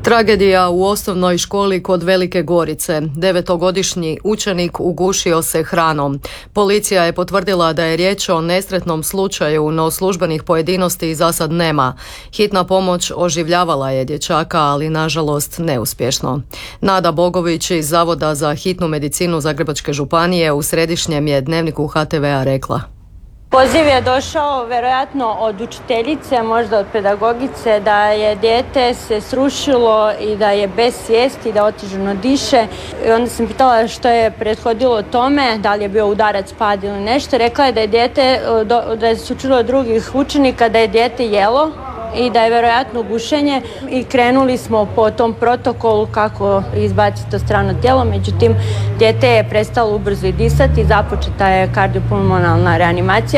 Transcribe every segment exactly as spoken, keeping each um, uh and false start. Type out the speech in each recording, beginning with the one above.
Tragedija u osnovnoj školi kod Velike Gorice. Devetogodišnji učenik ugušio se hranom. Policija je potvrdila da je riječ o nesretnom slučaju, no službenih pojedinosti za sad nema. Hitna pomoć oživljavala je dječaka, ali nažalost neuspješno. Nada Bogović iz Zavoda za hitnu medicinu Zagrebačke županije u središnjem je Dnevniku ha te vea rekla. Poziv je došao vjerojatno od učiteljice, možda od pedagogice, da je dijete se srušilo i da je bez svijesti, da otežano diše. I onda sam pitala što je prethodilo tome, da li je bio udarac, pad ili nešto. Rekla je da je dijete, da je se čulo od drugih učenika da je dijete jelo i da je vjerojatno gušenje, i krenuli smo po tom protokolu kako izbaciti to strano tijelo. Međutim, dijete je prestalo ubrzo i disati, započeta je kardiopulmonalna reanimacija.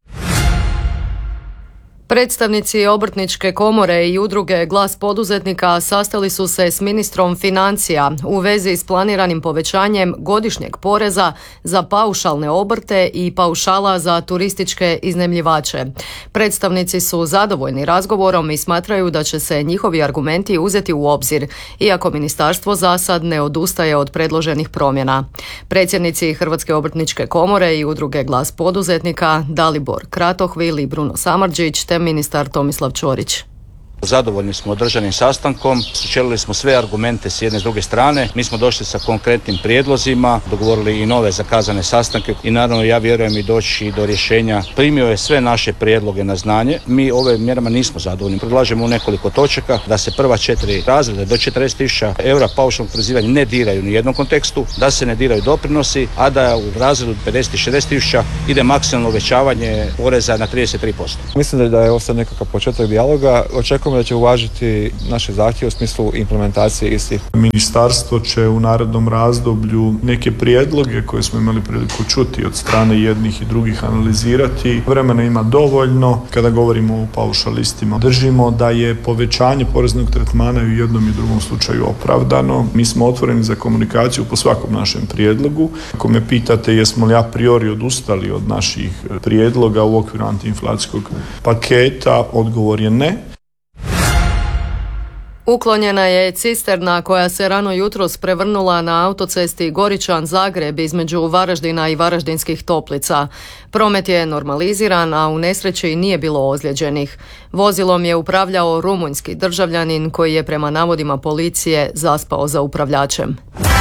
Predstavnici Obrtničke komore i udruge Glas poduzetnika sastali su se s ministrom financija u vezi s planiranim povećanjem godišnjeg poreza za paušalne obrte i paušala za turističke iznajmljivače. Predstavnici su zadovoljni razgovorom i smatraju da će se njihovi argumenti uzeti u obzir, iako ministarstvo za sad ne odustaje od predloženih promjena. Predsjednici Hrvatske obrtničke komore i udruge Glas poduzetnika Dalibor Kratohvil i Bruno Samardžić te ministar Tomislav Ćorić. Zadovoljni smo održanim sastankom, sučelili smo sve argumente s jedne i s druge strane, mi smo došli sa konkretnim prijedlozima, dogovorili i nove zakazane sastanke i naravno ja vjerujem i doći do rješenja. Primio je sve naše prijedloge na znanje, mi ove mjerama nismo zadovoljni. Predlažemo u nekoliko točaka da se prva četiri razreda do četrdeset tisuća eura paušalnog oporezivanja ne diraju ni u jednom kontekstu, da se ne diraju doprinosi, a da u razredu pedeset i šezdeset tisuća ide maksimalno uvećavanje poreza na trideset tri posto. Mislim da je ovo sad nekakav početak dijaloga. Očekujem da će uvažiti naše zahtjeve u smislu implementacije istih. Ministarstvo će u narednom razdoblju neke prijedloge koje smo imali priliku čuti od strane jednih i drugih analizirati. Vremena ima dovoljno. Kada govorimo o paušalistima, držimo da je povećanje poreznog tretmana u jednom i drugom slučaju opravdano. Mi smo otvoreni za komunikaciju po svakom našem prijedlogu. Ako me pitate jesmo li a priori odustali od naših prijedloga u okviru antiinflacijskog paketa, odgovor je ne. Uklonjena je cisterna koja se rano jutros prevrnula na autocesti Goričan-Zagreb između Varaždina i Varaždinskih Toplica. Promet je normaliziran, a u nesreći nije bilo ozlijeđenih. Vozilom je upravljao rumunjski državljanin koji je prema navodima policije zaspao za upravljačem.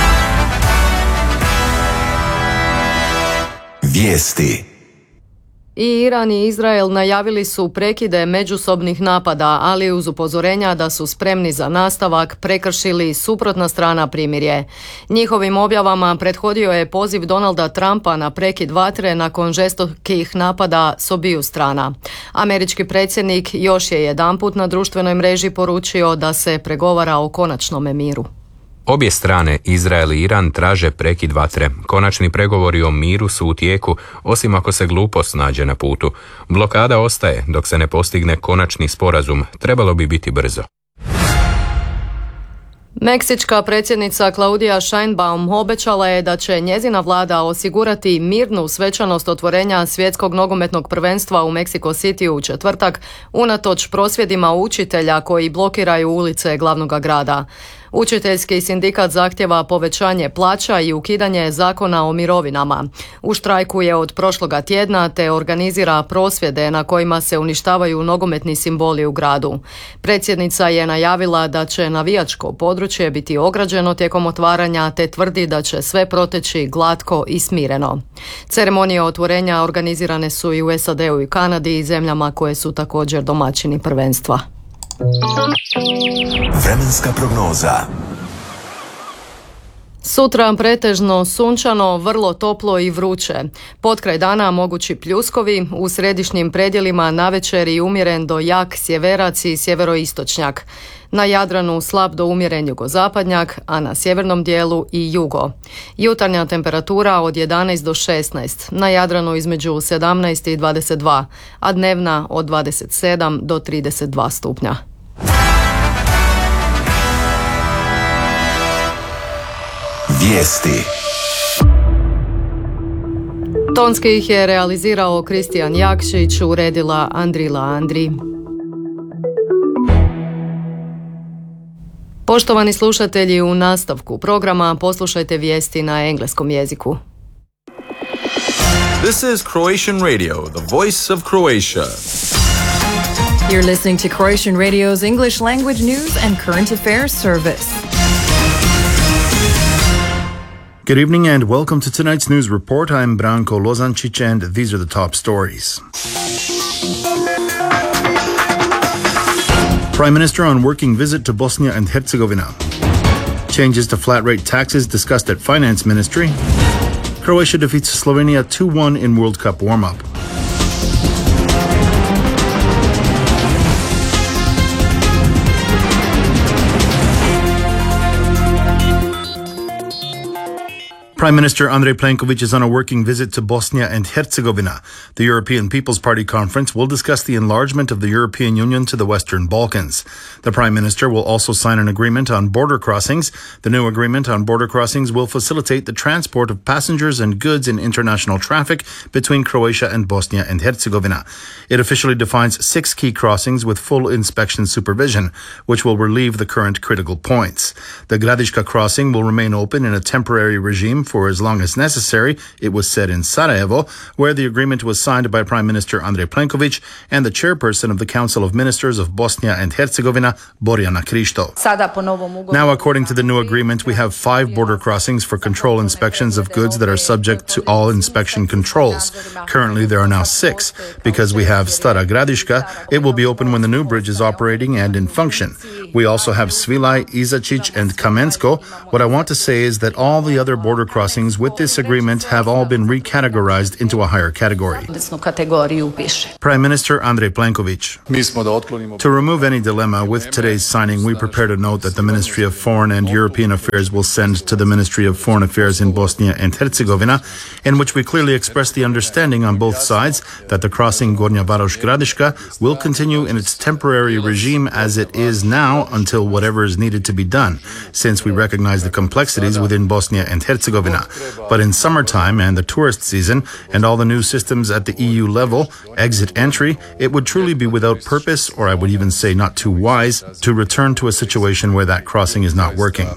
Vijesti. I Iran i Izrael najavili su prekide međusobnih napada, ali uz upozorenja da su spremni za nastavak prekršili suprotna strana primirje. Njihovim objavama prethodio je poziv Donalda Trumpa na prekid vatre nakon žestokih napada s obiju strana. Američki predsjednik još je jedanput na društvenoj mreži poručio da se pregovara o konačnome miru. Obje strane, Izrael i Iran, traže prekid vatre. Konačni pregovori o miru su u tijeku, osim ako se glupost nađe na putu. Blokada ostaje dok se ne postigne konačni sporazum. Trebalo bi biti brzo. Meksička predsjednica Claudia Sheinbaum obećala je da će njezina vlada osigurati mirnu svečanost otvorenja svjetskog nogometnog prvenstva u Mexico City u četvrtak, unatoč prosvjedima učitelja koji blokiraju ulice glavnog grada. Učiteljski sindikat zahtjeva povećanje plaća i ukidanje zakona o mirovinama. U štrajku je od prošloga tjedna te organizira prosvjede na kojima se uništavaju nogometni simboli u gradu. Predsjednica je najavila da će navijačko područje biti ograđeno tijekom otvaranja te tvrdi da će sve proteći glatko i smireno. Ceremonije otvorenja organizirane su i u S A D-u i Kanadi i zemljama koje su također domaćini prvenstva. Vremenska prognoza. Sutra pretežno sunčano, vrlo toplo i vruće. Potkraj dana mogući pljuskovi, u središnjim predjelima navečer i umjeren do jak sjeverac i sjeveroistočnjak. Na Jadranu slab do umjeren jugozapadnjak, a na sjevernom dijelu i jugo. Jutarnja temperatura od jedanaest do šesnaest, na Jadranu između sedamnaest i dvadeset dva, a dnevna od dvadeset sedam do trideset dva stupnja. Vijesti. Tonski ih je realizirao Kristijan Jakšić, uredila Andrila Andri. Poštovani slušatelji, u nastavku programa poslušajte vijesti na engleskom jeziku. This is Croatian Radio, the voice of Croatia. You're listening to Croatian Radio's English language news and current affairs service. Good evening and welcome to tonight's news report. I'm Branko Lozančić and these are the top stories. Prime Minister on working visit to Bosnia and Herzegovina. Changes to flat rate taxes discussed at Finance Ministry. Croatia defeats Slovenia two one in World Cup warm-up. Prime Minister Andrej Plenković is on a working visit to Bosnia and Herzegovina. The European People's Party conference will discuss the enlargement of the European Union to the Western Balkans. The Prime Minister will also sign an agreement on border crossings. The new agreement on border crossings will facilitate the transport of passengers and goods in international traffic between Croatia and Bosnia and Herzegovina. It officially defines six key crossings with full inspection supervision, which will relieve the current critical points. The Gradiška crossing will remain open in a temporary regime for as long as necessary, it was said in Sarajevo, where the agreement was signed by Prime Minister Andrej Plenković and the chairperson of the Council of Ministers of Bosnia and Herzegovina, Borjana Krišto. Now, according to the new agreement, we have five border crossings for control inspections of goods that are subject to all inspection controls. Currently, there are now six. Because we have Stara Gradiška, it will be open when the new bridge is operating and in function. We also have Svilaj, Izačić, and Kamensko. What I want to say is that all the other border crossings with this agreement have all been recategorized into a higher category. Prime Minister Andrej Plenković. To remove any dilemma with today's signing, we prepared a note that the Ministry of Foreign and European Affairs will send to the Ministry of Foreign Affairs in Bosnia and Herzegovina, in which we clearly express the understanding on both sides that the crossing Gornja Varoš-Gradiška will continue in its temporary regime as it is now until whatever is needed to be done, since we recognize the complexities within Bosnia and Herzegovina. But in summertime and the tourist season and all the new systems at the E U level, exit entry, it would truly be without purpose, or I would even say not too wise, to return to a situation where that crossing is not working.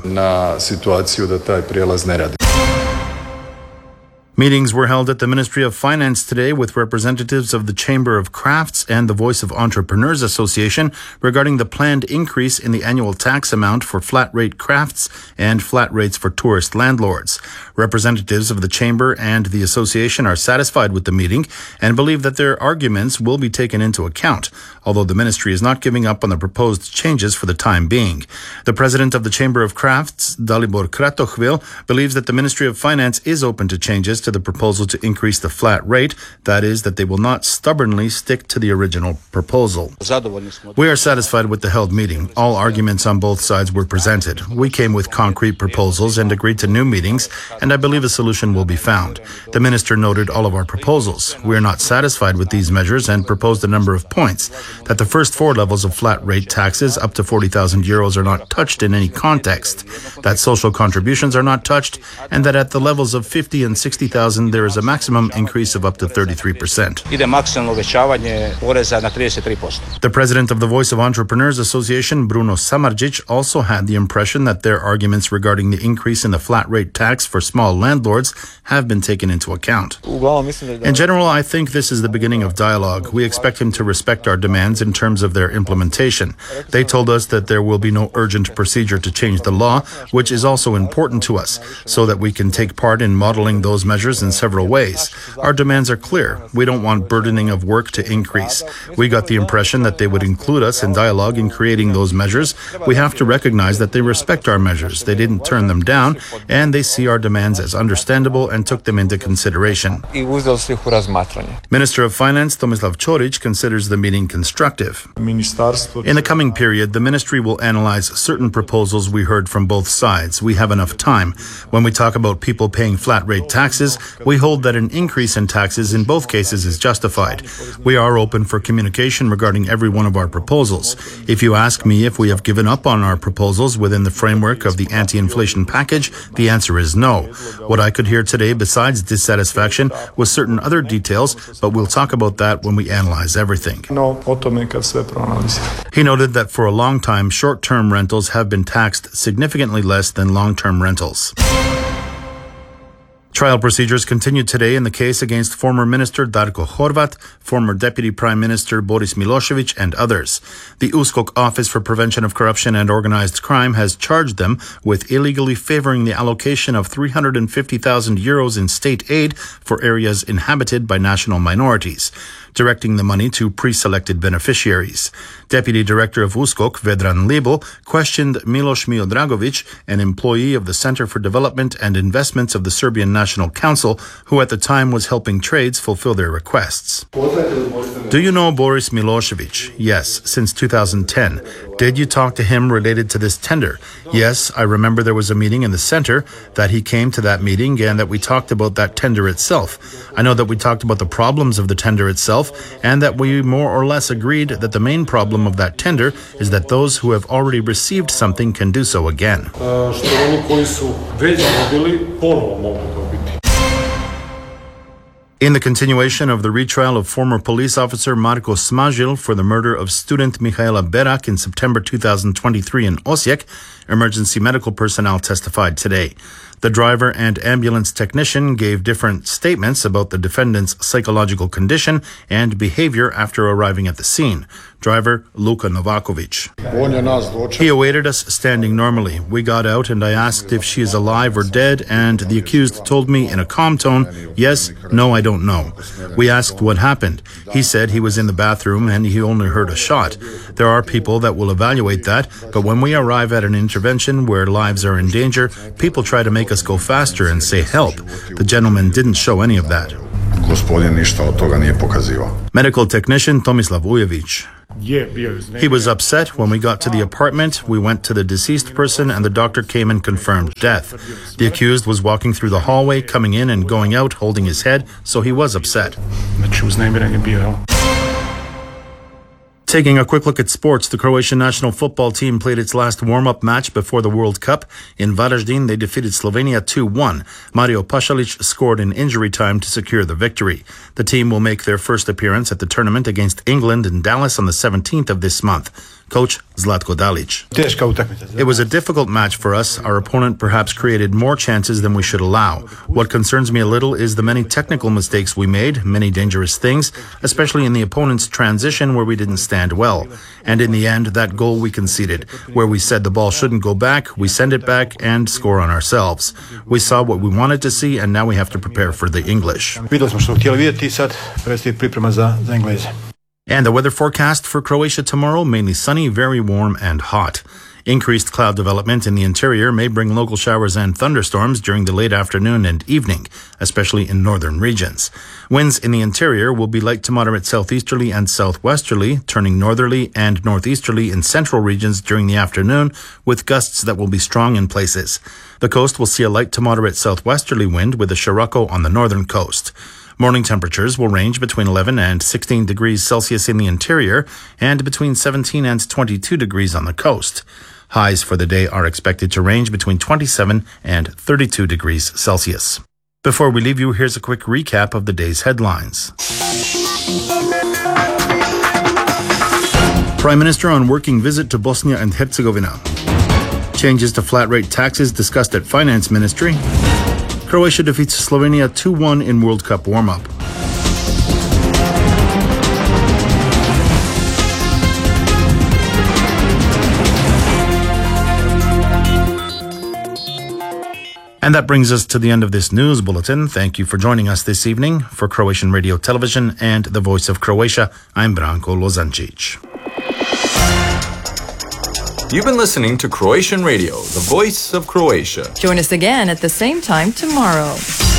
Meetings were held at the Ministry of Finance today with representatives of the Chamber of Crafts and the Voice of Entrepreneurs Association regarding the planned increase in the annual tax amount for flat-rate crafts and flat rates for tourist landlords. Representatives of the Chamber and the Association are satisfied with the meeting and believe that their arguments will be taken into account, although the Ministry is not giving up on the proposed changes for the time being. The President of the Chamber of Crafts, Dalibor Kratochvil, believes that the Ministry of Finance is open to changes to the proposal to increase the flat rate, that is, that they will not stubbornly stick to the original proposal. We are satisfied with the held meeting. All arguments on both sides were presented. We came with concrete proposals and agreed to new meetings, and I believe a solution will be found. The Minister noted all of our proposals. We are not satisfied with these measures and proposed a number of points. That the first four levels of flat rate taxes up to forty thousand euros are not touched in any context, that social contributions are not touched, and that at the levels of fifty and sixty thousand there is a maximum increase of up to thirty-three percent. The president of the Voice of Entrepreneurs Association, Bruno Samardžić, also had the impression that their arguments regarding the increase in the flat rate tax for small landlords have been taken into account. In general, I think this is the beginning of dialogue. We expect him to respect our demands in terms of their implementation. They told us that there will be no urgent procedure to change the law, which is also important to us, so that we can take part in modeling those measures in several ways. Our demands are clear. We don't want burdening of work to increase. We got the impression that they would include us in dialogue in creating those measures. We have to recognize that they respect our measures. They didn't turn them down, and they see our demands as understandable and took them into consideration. Minister of Finance Tomislav Ćorić considers the meeting constructive. In the coming period, the ministry will analyze certain proposals we heard from both sides. We have enough time. When we talk about people paying flat rate taxes, taxes, we hold that an increase in taxes in both cases is justified. We are open for communication regarding every one of our proposals. If you ask me if we have given up on our proposals within the framework of the anti-inflation package, the answer is no. What I could hear today besides dissatisfaction was certain other details, but we'll talk about that when we analyze everything. He noted that for a long time, short-term rentals have been taxed significantly less than long-term rentals. Trial procedures continued today in the case against former Minister Darko Horvat, former Deputy Prime Minister Boris Milosevic, and others. The U S K O K Office for Prevention of Corruption and Organized Crime has charged them with illegally favoring the allocation of three hundred fifty thousand euros in state aid for areas inhabited by national minorities, directing the money to pre-selected beneficiaries. Deputy Director of U S K O K, Vedran Libo, questioned Miloš Miodragovic, an employee of the Center for Development and Investments of the Serbian National Council, who at the time was helping trades fulfill their requests. Do you know Boris Milosevic? Yes, since two thousand ten. Did you talk to him related to this tender? Yes, I remember there was a meeting in the center, that he came to that meeting and that we talked about that tender itself. I know that we talked about the problems of the tender itself and that we more or less agreed that the main problem of that tender is that those who have already received something can do so again. In the continuation of the retrial of former police officer Marko Smajil for the murder of student Mihaela Berak in September two thousand twenty-three in Osijek, emergency medical personnel testified today. The driver and ambulance technician gave different statements about the defendant's psychological condition and behavior after arriving at the scene. Driver Luka Novakovic. He awaited us standing normally. We got out and I asked if she is alive or dead, and the accused told me in a calm tone, yes, no, I don't know. We asked what happened. He said he was in the bathroom and he only heard a shot. There are people that will evaluate that, but when we arrive at an intervention where lives are in danger, people try to make us go faster and say help. The gentleman didn't show any of that. Medical technician Tomislav Ujevic. He was upset when we got to the apartment. We went to the deceased person and the doctor came and confirmed death. The accused was walking through the hallway, coming in and going out, holding his head, so he was upset. Taking a quick look at sports, the Croatian national football team played its last warm-up match before the World Cup. In Varaždin, they defeated Slovenia two one. Mario Pašalić scored in injury time to secure the victory. The team will make their first appearance at the tournament against England in Dallas on the seventeenth of this month. Coach Zlatko Dalic. It was a difficult match for us. Our opponent perhaps created more chances than we should allow. What concerns me a little is the many technical mistakes we made, many dangerous things, especially in the opponent's transition where we didn't stand well. And in the end, that goal we conceded, where we said the ball shouldn't go back, we send it back and score on ourselves. We saw what we wanted to see and now we have to prepare for the English. And the weather forecast for Croatia tomorrow, mainly sunny, very warm and hot. Increased cloud development in the interior may bring local showers and thunderstorms during the late afternoon and evening, especially in northern regions. Winds in the interior will be light to moderate southeasterly and southwesterly, turning northerly and northeasterly in central regions during the afternoon, with gusts that will be strong in places. The coast will see a light to moderate southwesterly wind with a Scirocco on the northern coast. Morning temperatures will range between eleven and sixteen degrees Celsius in the interior and between seventeen and twenty-two degrees on the coast. Highs for the day are expected to range between twenty-seven and thirty-two degrees Celsius. Before we leave you, here's a quick recap of the day's headlines. Prime Minister on working visit to Bosnia and Herzegovina. Changes to flat rate taxes discussed at Finance Ministry. Croatia defeats Slovenia two one in World Cup warm-up. And that brings us to the end of this news bulletin. Thank you for joining us this evening. For Croatian Radio Television and the Voice of Croatia, I'm Branko Lozancic. You've been listening to Croatian Radio, the Voice of Croatia. Join us again at the same time tomorrow.